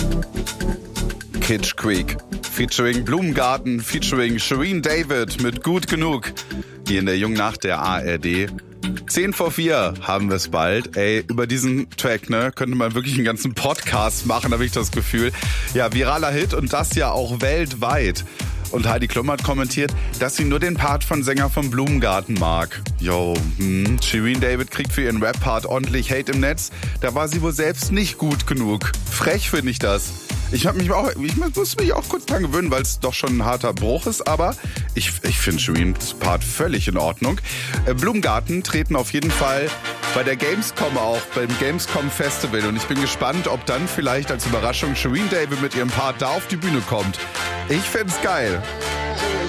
Kitsch Creek, featuring Blumengarten, featuring Shirin David mit Gut genug. Hier in der Jungen Nacht der ARD. 3:10 haben wir es bald. Ey, über diesen Track, ne, könnte man wirklich einen ganzen Podcast machen, habe ich das Gefühl. Ja, viraler Hit und das ja auch weltweit. Und Heidi Klum hat kommentiert, dass sie nur den Part von Sänger vom Blumengarten mag. Shirin David kriegt für ihren Rap-Part ordentlich Hate im Netz. Da war sie wohl selbst nicht gut genug. Frech finde ich das. Ich muss mich auch kurz dran gewöhnen, weil es doch schon ein harter Bruch ist, aber ich finde Shirins Part völlig in Ordnung. Blumengarten treten auf jeden Fall bei der Gamescom auch, beim Gamescom Festival, und ich bin gespannt, ob dann vielleicht als Überraschung Shirin David mit ihrem Part da auf die Bühne kommt. Ich find's geil.